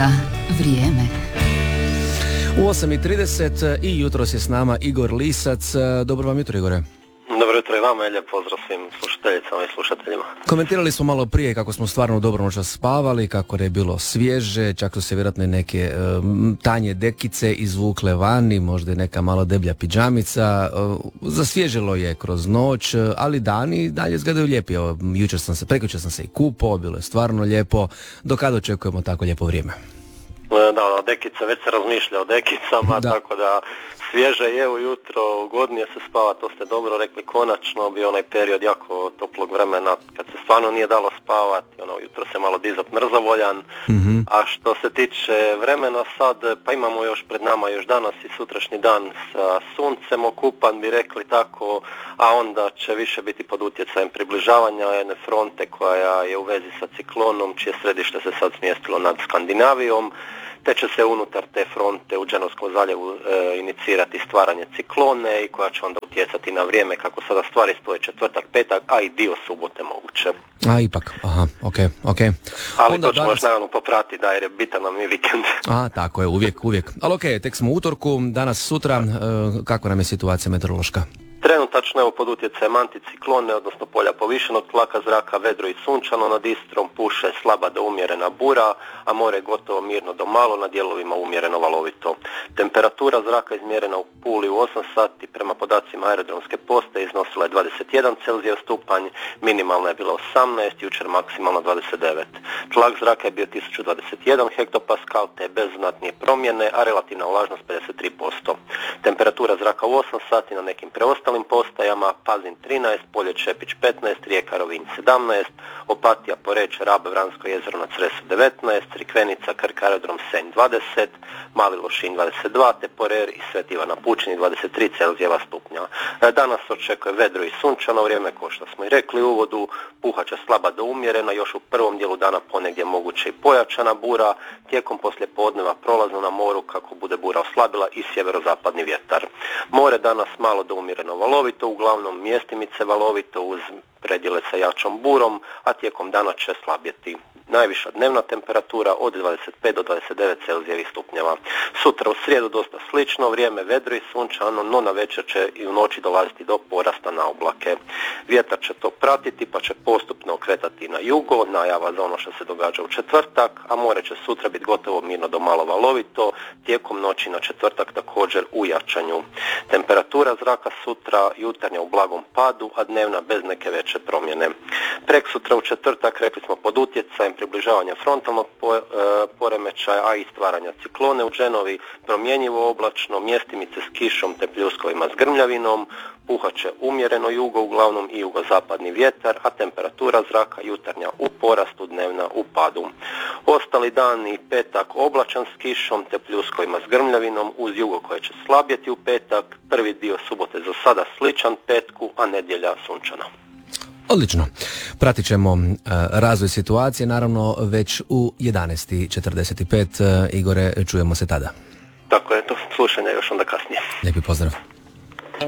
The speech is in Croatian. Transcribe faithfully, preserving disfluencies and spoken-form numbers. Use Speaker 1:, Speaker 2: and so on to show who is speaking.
Speaker 1: Meteorološka vrijeme.
Speaker 2: U osam i trideset i jutros je s nama Igor Lisac. Dobro vam jutro, Igore.
Speaker 3: Dobro jutro i vama i lijep pozdrav svim slušateljicama i slušateljima.
Speaker 2: Komentirali smo malo prije kako smo stvarno dobro noćas spavali, kako je bilo svježe, čak su se vjerojatno neke um, tanje dekice izvukle vani, možda i neka malo deblja pidžamica. Uh, zasvježilo je kroz noć, ali dani dalje izgledaju lijepi. Evo, jučer sam se, prekjučer sam se i kupao, bilo je stvarno lijepo. Do kada očekujemo tako lijepo vrijeme?
Speaker 3: Da, da, dekice, već se razmišlja o dekicama, da. Tako da svježe je ujutro, ugodnije se spava, to ste dobro rekli, konačno bi onaj period jako toplog vremena kad se stvarno nije dalo spavati, ono, jutro se malo dizat mrzavoljan, mm-hmm. A što se tiče vremena sad, pa imamo još pred nama još danas i sutrašnji dan sa suncem okupan, bi rekli tako, a onda će više biti pod utjecajem približavanja jedne fronte koja je u vezi sa ciklonom, čije središte se sad smjestilo nad Skandinavijom, te će se unutar te fronte u Dženovskom zaljevu e, inicirati stvaranje ciklone i koja će onda utjecati na vrijeme kako sada stvari stoje četvrtak, petak, a i dio subote moguće.
Speaker 2: A ipak, aha, ok, ok.
Speaker 3: Ali onda to ćemo danas... još naravno popratiti da jer je bitan nam i vikend.
Speaker 2: A, tako je, uvijek, uvijek. Ali ok, tek smo u utorku, danas, sutra, e, kako nam je situacija meteorološka?
Speaker 3: Trenutačno evo pod utjecajem anticiklone, odnosno polja povišenog tlaka zraka, vedro i sunčano, nad Istrom puše slaba do umjerena bura, a more gotovo mirno do malo, na dijelovima umjereno valovito. Temperatura zraka izmjerena u Puli u osam sati prema podacima aerodromske postaje iznosila je dvadeset jedan Celzijev stupanj, minimalna je bila osamnaest, jučer maksimalno dvadeset devet. Tlak zraka je bio tisuću dvadeset jedan hektopaskal te bez znatnije promjene, a relativna vlažnost pedeset tri posto. Temperatura zraka u osam sati na nekim preostalim postajama: Pazin trinaest, Polje Čepić petnaest, Rijeka Rovinj sedamnaest, Opatija, Poreč, Rab, Vransko jezero na Cresu devetnaest, Crikvenica, Krk, aerodrom Senj dvadeset, Mali Lošinj dvadeset dva, te Porer i Sveti Ivan na Pučini dvadeset tri Celzijeva stupnja. Danas očekuje vedro i sunčano vrijeme, kao što smo i rekli u uvodu, puhaće slaba do umjerena, još u prvom dijelu dana ponegdje moguće i pojačana bura, tijekom poslijepodneva prolazno na moru kako bude bura oslabila i sjeverozapadni vjetar. More danas malo do umjereno valovito, uglavnom mjestimice valovito uz predjele sa jačom burom, a tijekom dana će slabjeti. Najviša dnevna temperatura od dvadeset pet do dvadeset devet Celzijevih stupnjeva. Sutra u srijedu dosta slično, vrijeme vedro i sunčano, no na večer će i u noći dolaziti do porasta na oblake. Vjetar će to pratiti pa će postupno okretati na jugo, najava za ono što se događa u četvrtak, a more će sutra biti gotovo mirno do malo valovito, tijekom noći na četvrtak također u jačanju. Temperatura zraka sutra jutarnja u blagom padu, a dnevna bez neke veće promjene. Preksutra u četvrtak rekli smo pod utjecajem približavanja frontalnog po, e, poremećaja, a i stvaranja ciklone u Dženovi, promjenjivo oblačno, mjestimice s kišom te pljuskovima s grmljavinom, puhaće umjereno jugo, uglavnom i jugozapadni vjetar, a temperatura zraka jutarnja u porastu, dnevna u padu. Ostali dan i petak oblačan s kišom te pljuskovima s grmljavinom uz jugo koje će slabjeti u petak, prvi dio subote za sada sličan petku, a nedjelja sunčana.
Speaker 2: Odlično. Pratit ćemo uh, razvoj situacije, naravno već u jedanaest i četrdeset pet. Uh, Igore, čujemo se tada.
Speaker 3: Tako je, to slušanje još onda kasnije.
Speaker 2: Lijepi pozdrav.